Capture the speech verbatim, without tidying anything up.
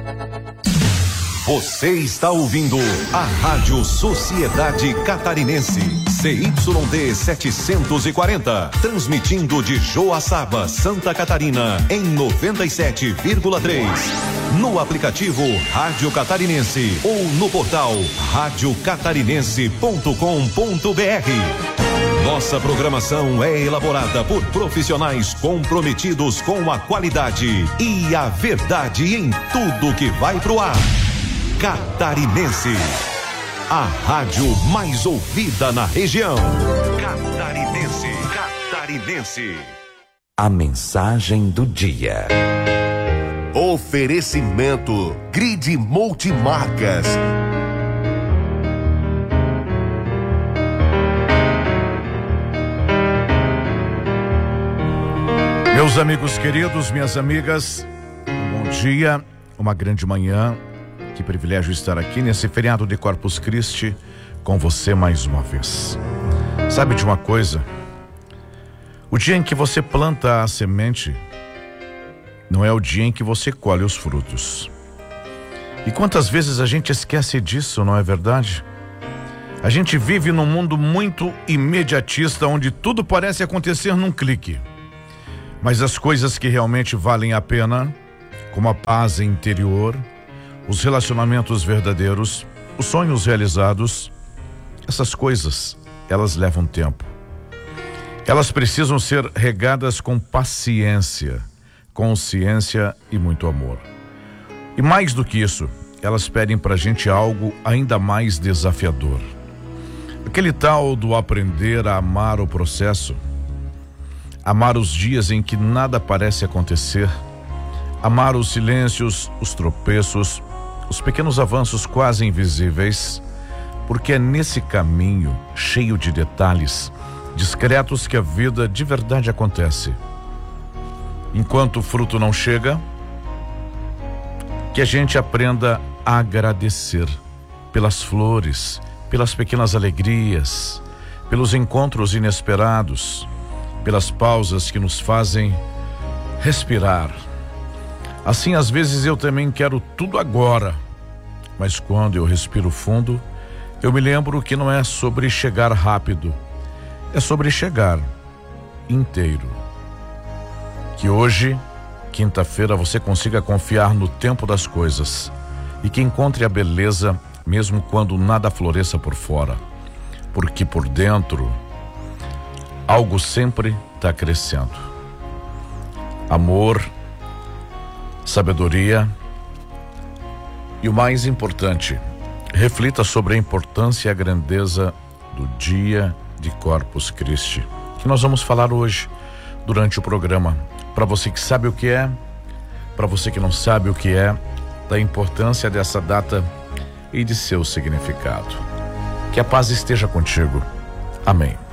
Você está ouvindo a Rádio Sociedade Catarinense, C Y D setecentos e quarenta, transmitindo de Joaçaba, Santa Catarina, em noventa e sete vírgula três. No aplicativo Rádio Catarinense ou no portal rádio catarinense ponto com ponto br. Nossa programação é elaborada por profissionais comprometidos com a qualidade e a verdade em tudo que vai pro ar. Catarinense, a rádio mais ouvida na região. Catarinense, Catarinense. A mensagem do dia. Oferecimento Grid Multimarcas. Meus amigos queridos, minhas amigas, um bom dia, uma grande manhã. Que privilégio estar aqui nesse feriado de Corpus Christi com você mais uma vez. Sabe de uma coisa? O dia em que você planta a semente não é o dia em que você colhe os frutos. E quantas vezes a gente esquece disso, não é verdade? A gente vive num mundo muito imediatista, onde tudo parece acontecer num clique. Mas as coisas que realmente valem a pena, como a paz interior, os relacionamentos verdadeiros, os sonhos realizados, essas coisas, elas levam tempo. Elas precisam ser regadas com paciência, consciência e muito amor. E mais do que isso, elas pedem pra gente algo ainda mais desafiador. Aquele tal do aprender a amar o processo, amar os dias em que nada parece acontecer, amar os silêncios, os tropeços, os pequenos avanços quase invisíveis, porque é nesse caminho cheio de detalhes discretos que a vida de verdade acontece. Enquanto o fruto não chega, que a gente aprenda a agradecer pelas flores, pelas pequenas alegrias, pelos encontros inesperados, pelas pausas que nos fazem respirar. Assim, às vezes eu também quero tudo agora, mas quando eu respiro fundo, eu me lembro que não é sobre chegar rápido, é sobre chegar inteiro. Que hoje, quinta-feira, você consiga confiar no tempo das coisas e que encontre a beleza mesmo quando nada floresça por fora, porque por dentro algo sempre está crescendo. Amor, sabedoria e o mais importante, reflita sobre a importância e a grandeza do dia de Corpus Christi, que nós vamos falar hoje durante o programa. Para você que sabe o que é, para você que não sabe o que é, da importância dessa data e de seu significado. Que a paz esteja contigo. Amém.